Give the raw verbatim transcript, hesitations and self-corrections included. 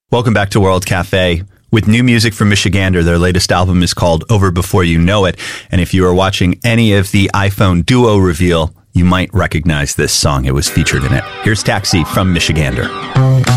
Welcome back to World Cafe. With new music from Michigander, their latest album is called Over Before You Know It. And if you are watching any of the iPhone Duo reveal, you might recognize this song. It was featured in it. Here's Taxi from Michigander.